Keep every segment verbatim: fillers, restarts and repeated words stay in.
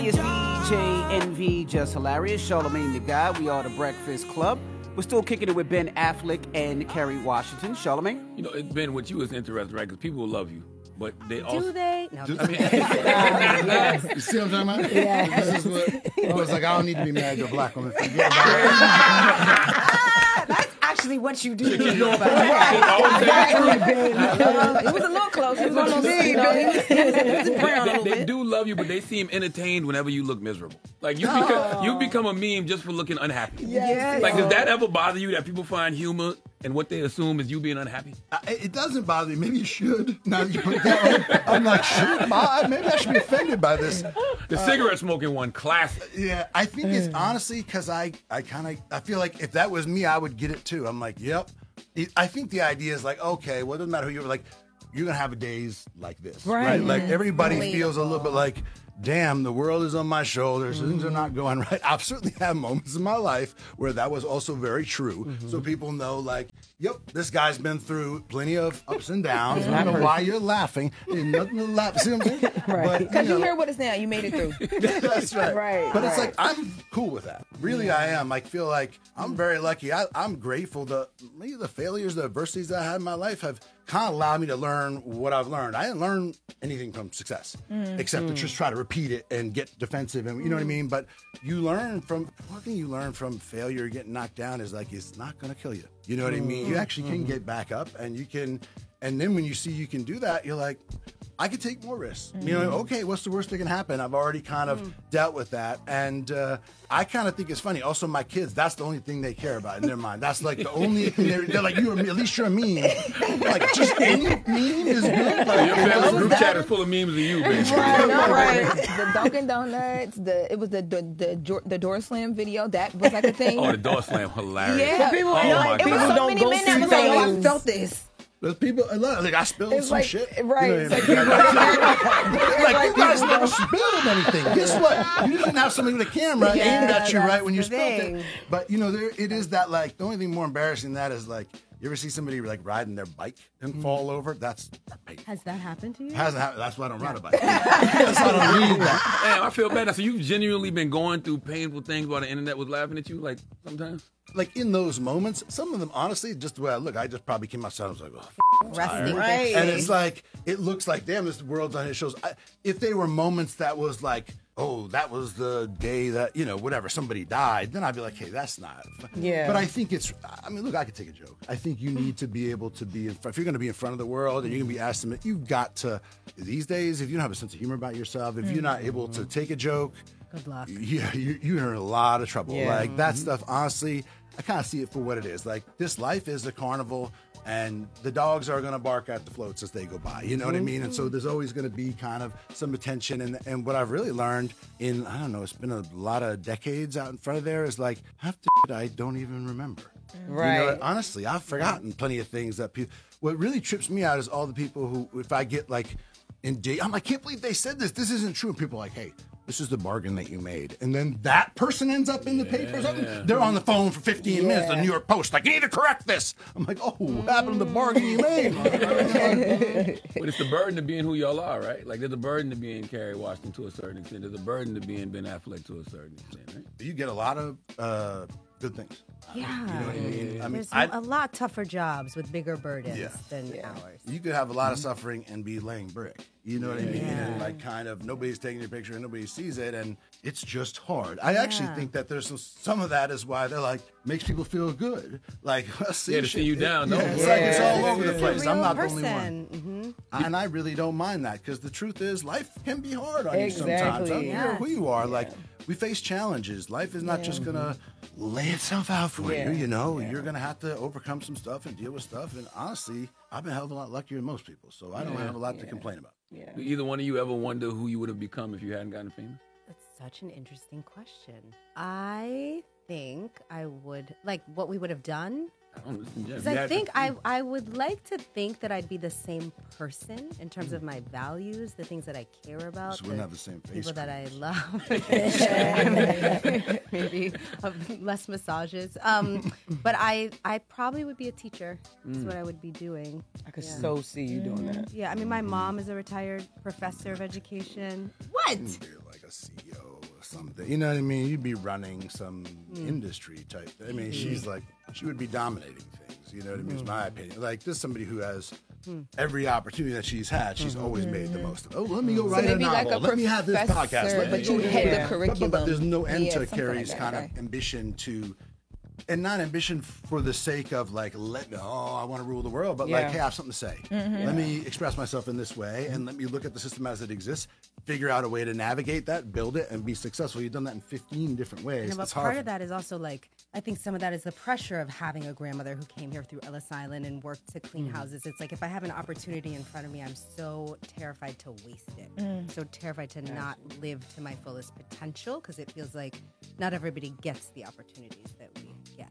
It's D J N V, Just Hilarious, Charlamagne the Guy. We are the Breakfast Club. We're still kicking it with Ben Affleck and Kerry Washington. Charlamagne? You know, it's Ben, what you is interesting, right? Because people will love you. But they Do also... they? No. I mean, yes. You see what I'm talking about? Yeah. This is what, I was like, I don't need to be married to a black woman. Forget about it. That's actually what you do. keep going It was a little close. It was on me. they, they do love you, but they seem entertained whenever you look miserable. Like, you become, you become a meme just for looking unhappy. Yes. Like, does that ever bother you that people find humor in what they assume is you being unhappy? I, it doesn't bother me. Maybe you should. Now that you put it that way, I'm like, should I? Maybe I should be offended by this. The uh, cigarette smoking one, classic. Yeah, I think it's honestly because I, I kind of, I feel like if that was me, I would get it too. I'm like, yep. I think the idea is like, okay, well, it doesn't matter who you're like, you're going to have days like this. Right. right? Like everybody Relatable. feels a little bit like, damn, the world is on my shoulders. Mm-hmm. Things are not going right. I've certainly had moments in my life where that was also very true. Mm-hmm. So people know, like, yep, this guy's been through plenty of ups and downs. I don't know why you're laughing. There's nothing to laugh. See what I'm saying? Right. Because you, know, you hear what it's now. You made it through. That's right. Right, But it's right. like, I'm cool with that. Really, I am. I feel like I'm very lucky. I, I'm grateful that maybe the failures, the adversities that I had in my life have kind of allowed me to learn what I've learned. I didn't learn anything from success, mm. except to just try to repeat it and get defensive, and you know what I mean? But you learn from, one thing you learn from failure, getting knocked down, is like, it's not going to kill you. You know what I mean? You actually can get back up, and you can, and then when you see you can do that, you're like, I could take more risks. Mm-hmm. You know, okay, what's the worst that can happen? I've already kind of mm. dealt with that. And uh, I kind of think it's funny. Also, my kids, that's the only thing they care about in their mind. That's like the only thing they're, they're like, you, at least you're a meme. Like, just any meme is good. Like, your family group chat is full of memes of you, baby. Right, no, right. The Dunkin' Donuts, the it was the the the, the door slam video. That was like a thing. Oh, the door slam, hilarious. Yeah, people, oh, you know, my it was God. so Don't many go men that through was like, oh, I things. felt this. There's people, like, I spilled It's some like- shit. right, You know it's what I like- mean? Like, you guys never spilled anything. Guess what? You didn't have somebody with a camera Yeah, aimed at you that's right when you the spilled thing. it. But, you know, there it is that, like, the only thing more embarrassing than that is, like, you ever see somebody, like, riding their bike and Mm-hmm. fall over? That's painful. Has that happened to you? Hasn't happened. That's why I don't ride a bike. That's why I don't read that. Damn, I feel bad. So you've genuinely been going through painful things while the internet was laughing at you, like, sometimes? Like, in those moments, some of them, honestly, just the way I look, I just probably came outside and was like, oh, f- Resting. Right. And it's like, it looks like, damn, this world's on his shoulders. I, if they were moments that was like, oh, that was the day that, you know, whatever, somebody died, then I'd be like, hey, that's not. Yeah. But I think it's, I mean, look, I could take a joke. I think you need to be able to be, in front, if you're going to be in front of the world and you're going to be asked them, you've got to, these days, if you don't have a sense of humor about yourself, if you're not able to take a joke, Good luck. yeah, you, you're in a lot of trouble. Yeah. Like, that stuff, honestly, I kind of see it for what it is. Like, this life is a carnival, and the dogs are going to bark at the floats as they go by. You know what I mean? And so there's always going to be kind of some attention. And, and what I've really learned in, I don't know, it's been a lot of decades out in front of there is like, half the shit I don't even remember. Right. You know, honestly, I've forgotten plenty of things that people, what really trips me out is all the people who, if I get like, in date, I'm like, I can't believe they said this. This isn't true. And people are like, hey, this is the bargain that you made. And then that person ends up in the paper or something. They're on the phone for fifteen minutes, the New York Post, like, you need to correct this. I'm like, oh, what happened to the bargain you made? But it's the burden of being who y'all are, right? Like, there's a burden to being Kerry Washington to a certain extent. There's a burden to being Ben Affleck to a certain extent, right? You get a lot of uh, good things. Yeah. You know what I mean? I mean, There's I, a lot tougher jobs with bigger burdens Yeah. than ours. you could have a lot of suffering and be laying brick. You know what I mean? Yeah. And like kind of nobody's taking your picture and nobody sees it, and it's just hard. I actually Yeah. think that there's some, some of that is why they're like makes people feel good. Like see Yeah, to see you down, Yeah, no? it's like it's all Yeah. over the It's a place. I'm Real not the only one. person. Mm-hmm. And I really don't mind that because the truth is life can be hard on you sometimes. I don't Exactly. care who you are. Yeah. Like we face challenges. Life is not just gonna lay itself out for Yeah. you. You know, you're gonna have to overcome some stuff and deal with stuff. And honestly, I've been a hell of a lot luckier than most people, so I don't have a lot to complain about. Yeah. Do either one of you ever wonder who you would have become if you hadn't gotten famous? That's such an interesting question. I think I would, like, what we would have done. I don't know. Yeah, Because you I had think to- I, I would like to think that I'd be the same person in terms of my values, the things that I care about, Just wouldn't have the same face people that I cream. love. Maybe uh, less massages. Um, but I I probably would be a teacher. That's what I would be doing. I could Yeah. so see you doing that. Yeah, I mean, my mom is a retired professor of education. What? You're like a C E O. something. You know what I mean? You'd be running some industry type. I mean, she's like, she would be dominating things. You know what I mean? It's my opinion. Like, this is somebody who has every opportunity that she's had. She's always made the most of it. Oh, let me go So write a maybe novel. like a let me have this professor, podcast. Let me but go you here. head the But- curriculum. But, but there's no end Yeah, to something Carrie's like that, kind okay. of ambition to, and not ambition for the sake of like, let me, oh, I want to rule the world, but like, Yeah. hey, I have something to say. Let me express myself in this way, and let me look at the system as it exists, figure out a way to navigate that, build it, and be successful. You've done that in fifteen different ways. Yeah, but it's part hard. of that is also like I think some of that is the pressure of having a grandmother who came here through Ellis Island and worked to clean houses. It's like if I have an opportunity in front of me, I'm so terrified to waste it. So terrified to not live to my fullest potential because it feels like not everybody gets the opportunities that we get.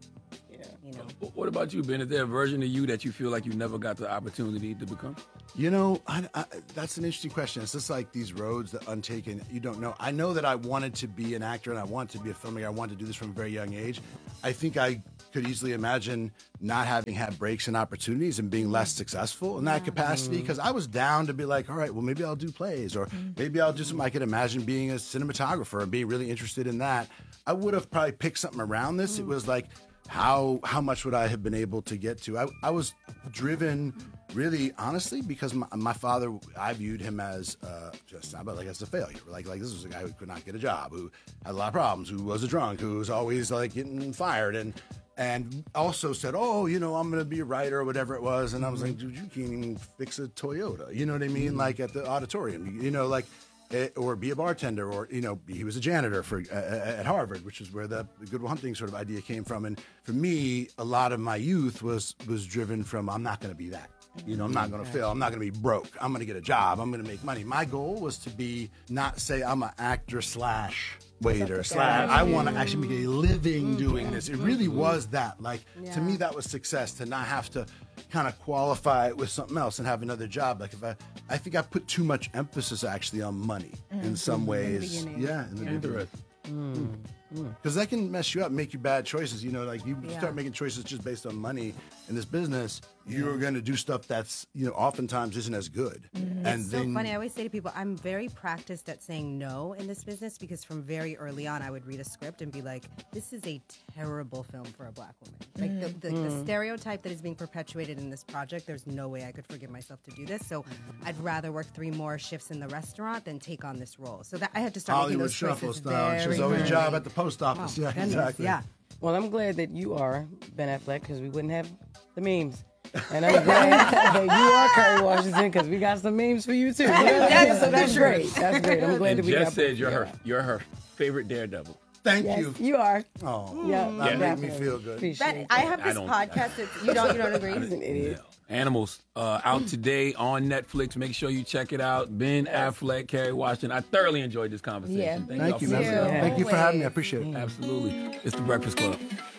You know. Wh- What about you, Ben? Is there a version of you that you feel like you never got the opportunity to become? You know, I, I, that's an interesting question. It's just like these roads that untaken, you don't know. I know that I wanted to be an actor and I wanted to be a filmmaker. I wanted to do this from a very young age. I think I could easily imagine not having had breaks and opportunities and being less successful in that capacity because I was down to be like, all right, well, maybe I'll do plays or maybe I'll do something. I could imagine being a cinematographer and being really interested in that. I would have probably picked something around this. It was like, how how much would I have been able to get to? I, I was driven really honestly because my, my father, I viewed him as uh, just not like as a failure. Like like this was a guy who could not get a job, who had a lot of problems, who was a drunk, who was always like getting fired, and and also said, oh, you know, I'm going to be a writer or whatever it was. And I was like, dude, you can't even fix a Toyota. You know what I mean? Like at the auditorium, you know, like. It, or be a bartender, or you know, he was a janitor for uh, at Harvard, which is where the Good Will Hunting sort of idea came from. And for me, a lot of my youth was was driven from I'm not going to be that. You know, I'm not going to fail. I'm not going to be broke. I'm going to get a job. I'm going to make money. My goal was to be not say I'm an actor slash waiter slash. I want to actually make a living doing this. It really was that. Like to me, that was success. To not have to kind of qualify it with something else and have another job. Like if I, I think I put too much emphasis actually on money in some ways. beginning. Yeah, in the beginning. Interesting. Because that can mess you up, make you bad choices. You know, like you Yeah. start making choices just based on money in this business, you're going to do stuff that's, you know, oftentimes isn't as good. And It's so then, funny. I always say to people, I'm very practiced at saying no in this business because from very early on, I would read a script and be like, this is a terrible film for a black woman. Like the, the, the stereotype that is being perpetuated in this project, there's no way I could forgive myself to do this. So I'd rather work three more shifts in the restaurant than take on this role. So that I had to start making Hollywood those Shuffle choices style. She was very always a early. job at the post office. Oh, yeah, goodness, exactly. Yeah. Well, I'm glad that you are Ben Affleck because we wouldn't have the memes. And I'm glad that you are Kerry Washington because we got some memes for you too. That's so that's the great. truth. That's great. I'm glad And that we Jess got said you're yeah. her you're her favorite Daredevil. Thank Yes, you. you are. Oh, Yeah, that made me definitely. feel good. Appreciate That, I have I this don't- podcast. It's, you don't. You don't agree? He's an idiot. Animals uh, out today on Netflix. Make sure you check it out. Ben Affleck, Kerry Washington. I thoroughly enjoyed this conversation. Yeah. Thank, Thank y'all you, for man. listening. Thank you for having me. I appreciate it. Absolutely. It's the Breakfast Club.